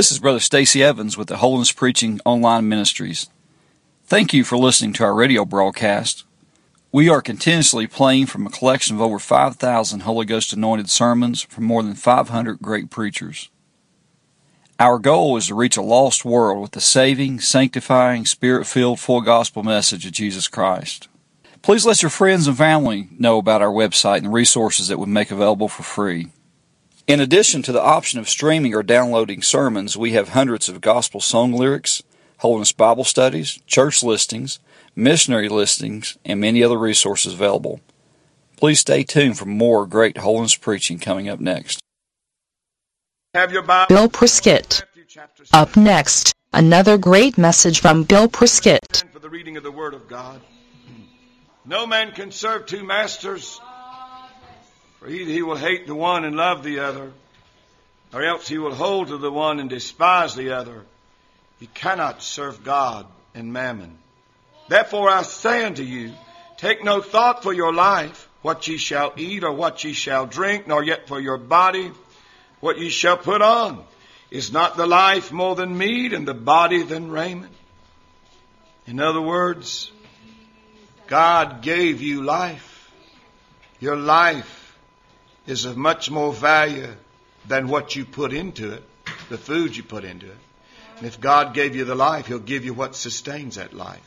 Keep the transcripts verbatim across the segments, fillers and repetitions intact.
This is Brother Stacy Evans with the Holiness Preaching Online Ministries. Thank you for listening to our radio broadcast. We are continuously playing from a collection of over five thousand Holy Ghost anointed sermons from more than five hundred great preachers. Our goal is to reach a lost world with the saving, sanctifying, Spirit-filled, full gospel message of Jesus Christ. Please let your friends and family know about our website and the resources that we make available for free. In addition to the option of streaming or downloading sermons, we have hundreds of gospel song lyrics, Holiness Bible studies, church listings, missionary listings, and many other resources available. Please stay tuned for more great holiness preaching coming up next. Have your Bible. Bill Prescott. Up next, another great message from Bill Prescott. For the reading of the Word of God. No man can serve two masters, for either he will hate the one and love the other, or else he will hold to the one and despise the other. He cannot serve God and mammon. Therefore I say unto you, take no thought for your life, what ye shall eat or what ye shall drink, nor yet for your body, what ye shall put on. Is not the life more than meat, and the body than raiment? In other words, God gave you life. Your life is of much more value than what you put into it, the food you put into it. And if God gave you the life, He'll give you what sustains that life.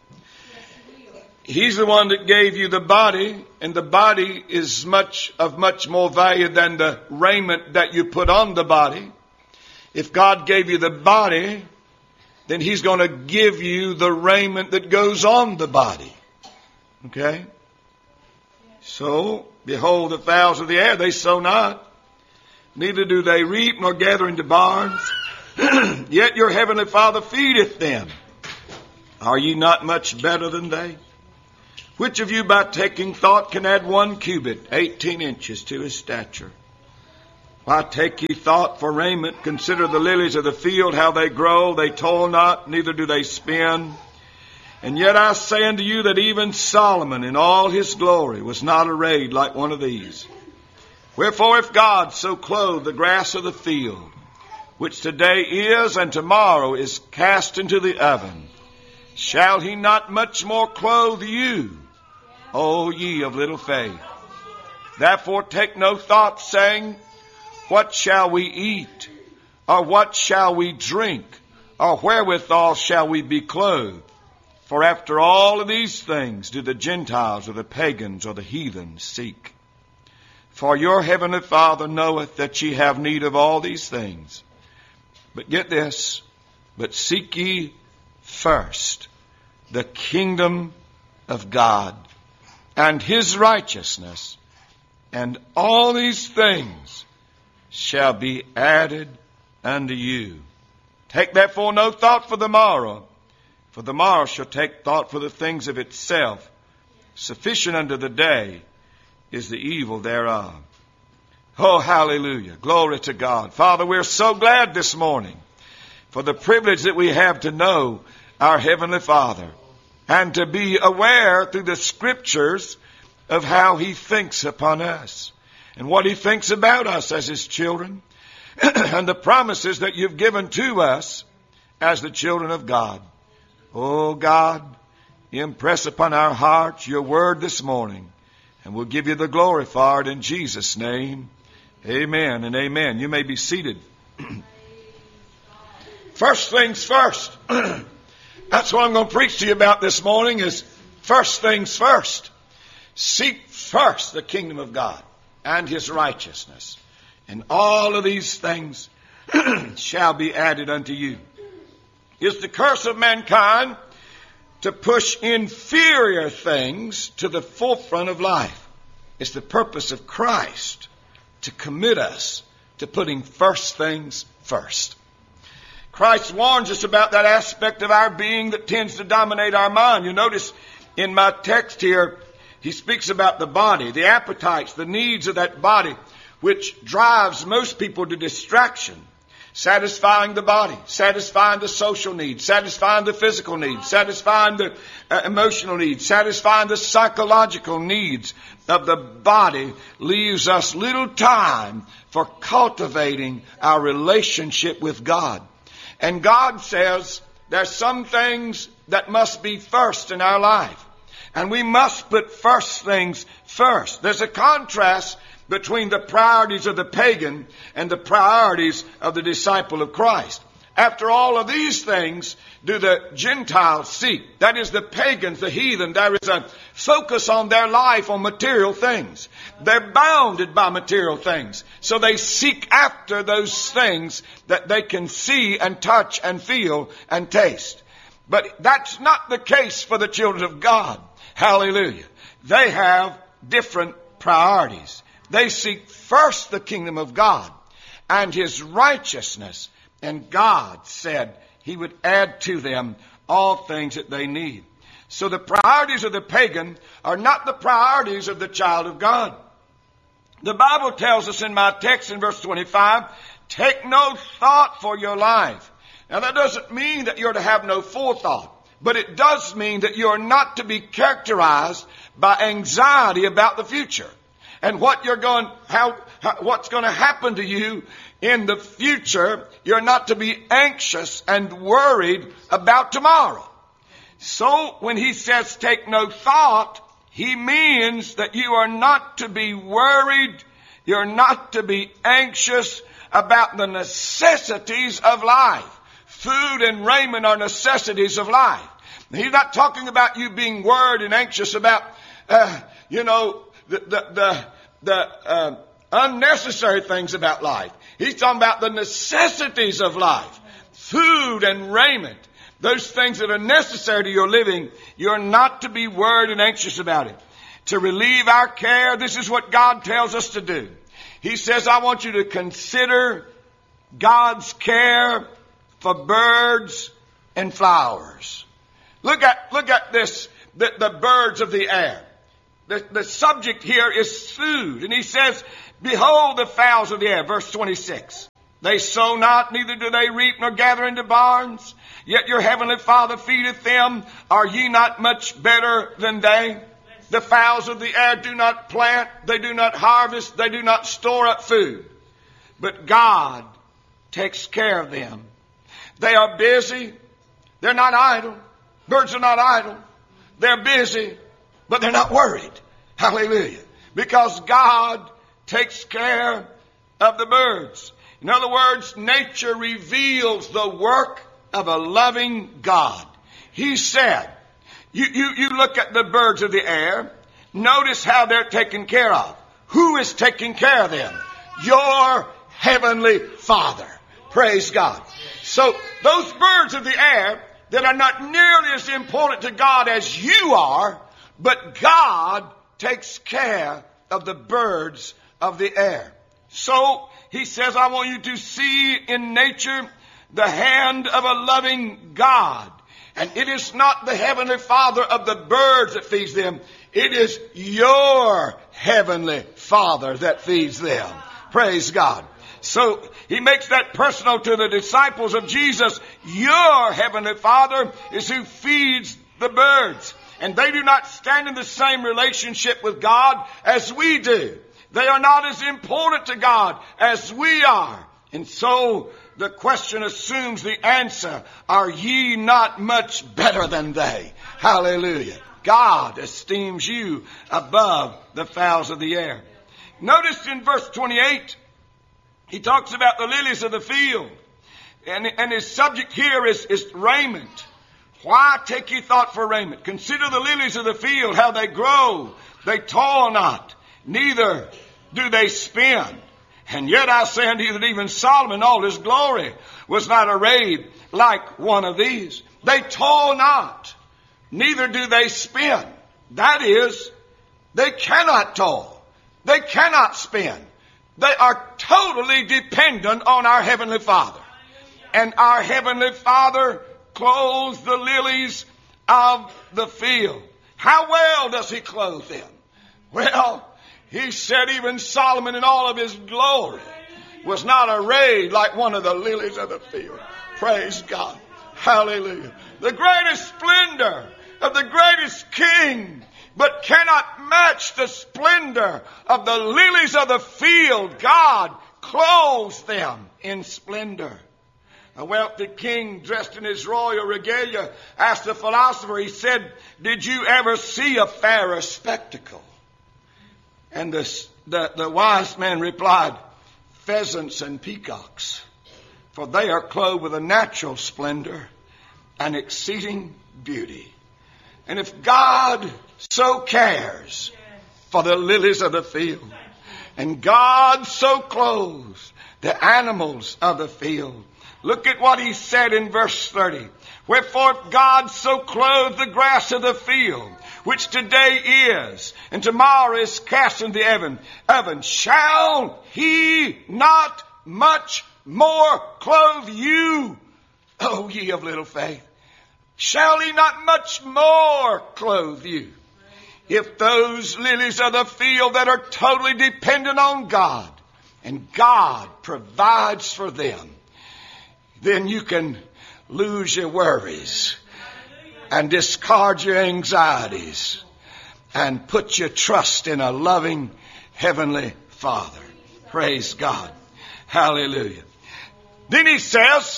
He's the one that gave you the body, and the body is much of much more value than the raiment that you put on the body. If God gave you the body, then He's going to give you the raiment that goes on the body. Okay? So, behold the fowls of the air, they sow not, neither do they reap nor gather into barns, yet your heavenly Father feedeth them. Are ye not much better than they? Which of you by taking thought can add one cubit, eighteen inches, to his stature? Why take ye thought for raiment? Consider the lilies of the field, how they grow, they toil not, neither do they spin. And yet I say unto you that even Solomon in all his glory was not arrayed like one of these. Wherefore if God so clothe the grass of the field, which today is and tomorrow is cast into the oven, shall He not much more clothe you, O ye of little faith? Therefore take no thought, saying, what shall we eat? Or what shall we drink? Or wherewithal shall we be clothed? For after all of these things do the Gentiles or the pagans or the heathen seek. For your heavenly Father knoweth that ye have need of all these things. But get this, but seek ye first the kingdom of God and His righteousness, and all these things shall be added unto you. Take therefore no thought for the morrow, for the morrow shall take thought for the things of itself. Sufficient unto the day is the evil thereof. Oh, hallelujah. Glory to God. Father, we're so glad this morning for the privilege that we have to know our Heavenly Father and to be aware through the Scriptures of how He thinks upon us and what He thinks about us as His children and the promises that You've given to us as the children of God. Oh God, impress upon our hearts Your word this morning, and we'll give You the glory for it in Jesus' name. Amen and amen. You may be seated. First things first. That's what I'm going to preach to you about this morning is first things first. Seek first the kingdom of God and His righteousness, and all of these things shall be added unto you. It's the curse of mankind to push inferior things to the forefront of life. It's the purpose of Christ to commit us to putting first things first. Christ warns us about that aspect of our being that tends to dominate our mind. You notice in my text here, He speaks about the body, the appetites, the needs of that body, which drives most people to distraction. satisfying the body, satisfying the social needs, satisfying the physical needs, satisfying the uh, emotional needs, satisfying the psychological needs of the body, leaves us little time for cultivating our relationship with God. And God says there's some things that must be first in our life. And we must put first things first. There's a contrast between the priorities of the pagan and the priorities of the disciple of Christ. After all of these things do the Gentiles seek. That is, the pagans, the heathen. There is a focus on their life on material things. They're bounded by material things. So they seek after those things that they can see and touch and feel and taste. But that's not the case for the children of God. Hallelujah. They have different priorities. They seek first the kingdom of God and His righteousness. And God said He would add to them all things that they need. So the priorities of the pagan are not the priorities of the child of God. The Bible tells us in my text in verse twenty-five, take no thought for your life. Now that doesn't mean that you're to have no forethought. But it does mean that you're not to be characterized by anxiety about the future. And what you're going, how, how, what's going to happen to you in the future. You're not to be anxious and worried about tomorrow. So when he says take no thought, he means that you are not to be worried. You're not to be anxious about the necessities of life. Food and raiment are necessities of life. He's not talking about you being worried and anxious about, uh, you know, the the the, the uh, unnecessary things about life. He's talking about the necessities of life. Food and raiment. Those things that are necessary to your living, you're not to be worried and anxious about it. To relieve our care, this is what God tells us to do. He says, I want you to consider God's care for birds and flowers. Look at, look at this, the, the birds of the air. The, the subject here is food. And he says, behold the fowls of the air, verse twenty-six. They sow not, neither do they reap, nor gather into barns. Yet your heavenly Father feedeth them. Are ye not much better than they? The fowls of the air do not plant, they do not harvest, they do not store up food. But God takes care of them. They are busy. They're not idle. Birds are not idle. They're busy, but they're not worried. Hallelujah. Because God takes care of the birds. In other words, nature reveals the work of a loving God. He said, you, you, you look at the birds of the air, notice how they're taken care of. Who is taking care of them? Your heavenly Father. Praise God. So those birds of the air that are not nearly as important to God as you are, but God takes care of the birds of the air. So he says, I want you to see in nature the hand of a loving God. And it is not the heavenly Father of the birds that feeds them. It is your heavenly Father that feeds them. Praise God. So he makes that personal to the disciples of Jesus. Your heavenly Father is who feeds the birds. And they do not stand in the same relationship with God as we do. They are not as important to God as we are. And so the question assumes the answer, are ye not much better than they? Hallelujah. God esteems you above the fowls of the air. Notice in verse twenty-eight, he talks about the lilies of the field. And, and his subject here is, is raiment. Why take ye thought for raiment? Consider the lilies of the field, how they grow. They toil not, neither do they spin. And yet I say unto you that even Solomon, all his glory, was not arrayed like one of these. They toil not, neither do they spin. That is, they cannot toil. They cannot spin. They are totally dependent on our Heavenly Father. And our Heavenly Father clothes the lilies of the field. How well does He clothe them? Well, He said even Solomon in all of his glory. was not arrayed like one of the lilies of the field. Praise God. Hallelujah. The greatest splendor of the greatest king, but cannot match the splendor of the lilies of the field. God clothes them in splendor. A wealthy king dressed in his royal regalia asked the philosopher, he said, did you ever see a fairer spectacle? And the, the, the wise man replied, pheasants and peacocks, for they are clothed with a natural splendor and exceeding beauty. And if God so cares for the lilies of the field, and God so clothes the animals of the field, look at what he said in verse thirty. Wherefore if God so clothed the grass of the field, which today is, and tomorrow is cast into the oven, oven, shall he not much more clothe you, O ye of little faith? Shall he not much more clothe you? If those lilies of the field that are totally dependent on God, and God provides for them, then you can lose your worries and discard your anxieties and put your trust in a loving Heavenly Father. Praise God. Hallelujah. Then he says,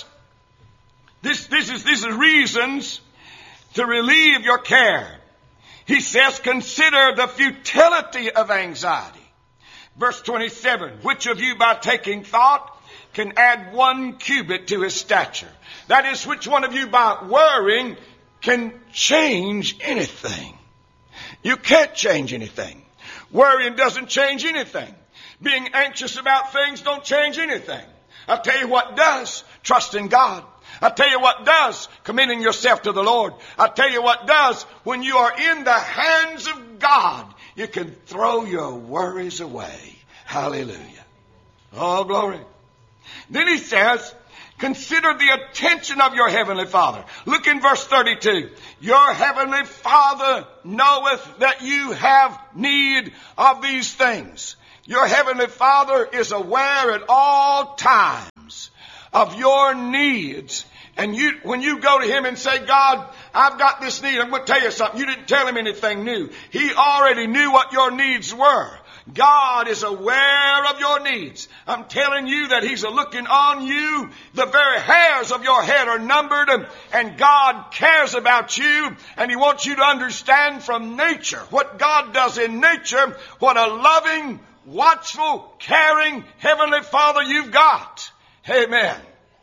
this, this is, this is reasons to relieve your care. He says, consider the futility of anxiety. Verse twenty-seven, which of you by taking thought can add one cubit to his stature? That is, which one of you by worrying can change anything? You can't change anything. Worrying doesn't change anything. Being anxious about things don't change anything. I'll tell you what does. Trust in God. I'll tell you what does. Committing yourself to the Lord. I'll tell you what does. When you are in the hands of God, you can throw your worries away. Hallelujah. Oh, glory. Then he says, consider the attention of your heavenly Father. Look in verse thirty-two. Your heavenly Father knoweth that you have need of these things. Your heavenly Father is aware at all times of your needs. And you, when you go to him and say, God, I've got this need, I'm going to tell you something. You didn't tell him anything new. He already knew what your needs were. God is aware of your needs. I'm telling you that he's looking on you. The very hairs of your head are numbered, and, and God cares about you, and he wants you to understand from nature what God does in nature, what a loving, watchful, caring Heavenly Father you've got. Amen.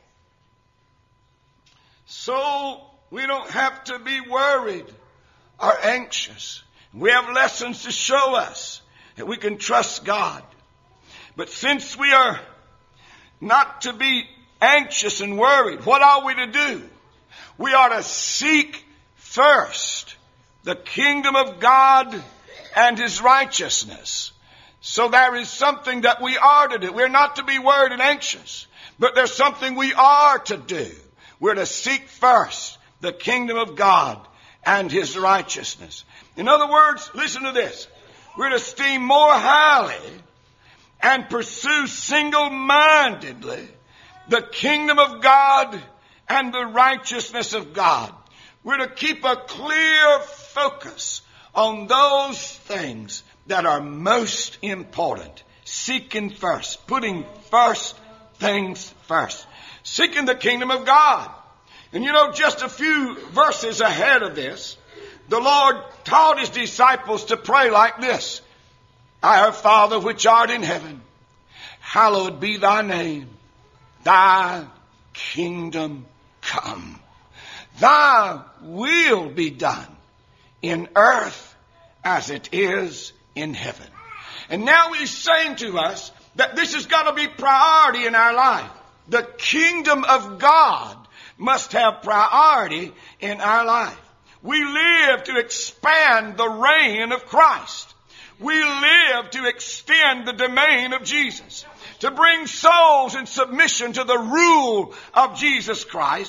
So we don't have to be worried or anxious. We have lessons to show us that we can trust God. But since we are not to be anxious and worried, what are we to do? We are to seek first the kingdom of God and his righteousness. So there is something that we are to do. We're not to be worried and anxious, but there's something we are to do. We're to seek first the kingdom of God and his righteousness. In other words, listen to this. We're to esteem more highly and pursue single-mindedly the kingdom of God and the righteousness of God. We're to keep a clear focus on those things that are most important. Seeking first, putting first things first. Seeking the kingdom of God. And you know, just a few verses ahead of this, the Lord taught his disciples to pray like this. Our Father which art in heaven, hallowed be thy name. Thy kingdom come. Thy will be done in earth as it is in heaven. And now he's saying to us that this has got to be priority in our life. The kingdom of God must have priority in our life. We live to expand the reign of Christ. We live to extend the domain of Jesus, to bring souls in submission to the rule of Jesus Christ.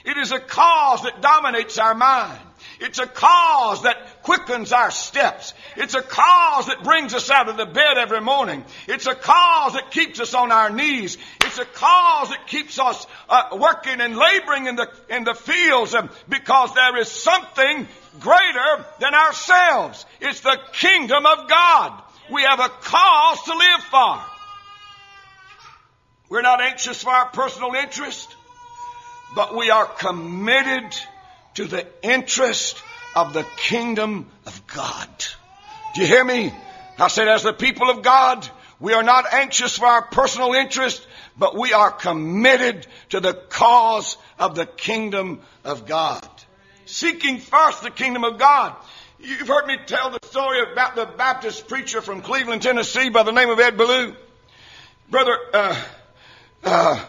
It is a cause that dominates our mind. It's a cause that quickens our steps. It's a cause that brings us out of the bed every morning. It's a cause that keeps us on our knees. It's a cause that keeps us uh, working and laboring in the in the fields um, because there is something greater than ourselves. It's the kingdom of God. We have a cause to live for. We're not anxious for our personal interest, but we are committed to the interest of the kingdom of God. Do you hear me? I said, as the people of God, we are not anxious for our personal interest, but we are committed to the cause of the kingdom of God. Seeking first the kingdom of God. You've heard me tell the story about the Baptist preacher from Cleveland, Tennessee by the name of Ed Ballou. Brother, uh, uh,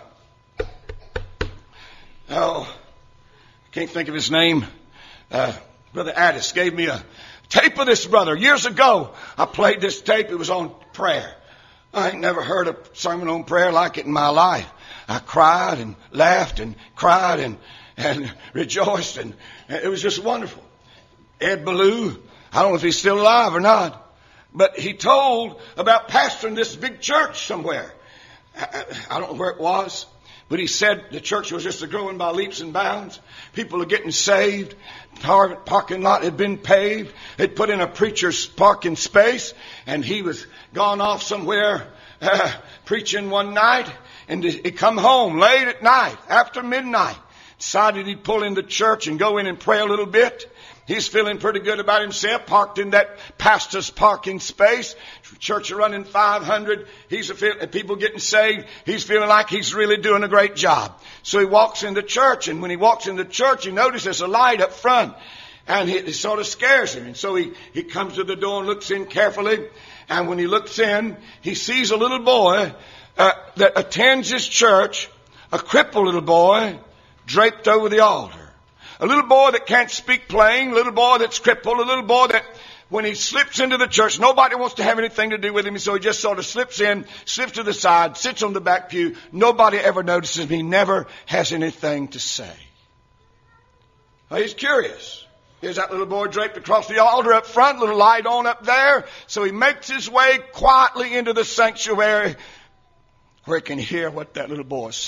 oh, can't think of his name. Uh, Brother Addis gave me a tape of this brother. Years ago, I played this tape. It was on prayer. I ain't never heard a sermon on prayer like it in my life. I cried and laughed and cried and, and rejoiced, and it was just wonderful. Ed Ballou, I don't know if he's still alive or not, but he told about pastoring this big church somewhere. I, I don't know where it was. But he said the church was just growing by leaps and bounds. People are getting saved. The parking lot had been paved. They'd put in a preacher's parking space. And he was gone off somewhere uh, preaching one night. And he'd come home late at night, after midnight. Decided he'd pull in the church and go in and pray a little bit. He's feeling pretty good about himself, parked in that pastor's parking space. Church are running five hundred. He's a feel, people getting saved. He's feeling like he's really doing a great job. So he walks in the church, and when he walks in the church, he notices there's a light up front. And it, it sort of scares him. And so he, he comes to the door and looks in carefully. And when he looks in, he sees a little boy uh, that attends his church, a crippled little boy draped over the altar. A little boy that can't speak plain, a little boy that's crippled, a little boy that when he slips into the church, nobody wants to have anything to do with him, so he just sort of slips in, slips to the side, sits on the back pew. Nobody ever notices him. He never has anything to say. Well, he's curious. Here's that little boy draped across the altar up front, little light on up there. So he makes his way quietly into the sanctuary where he can hear what that little boy says.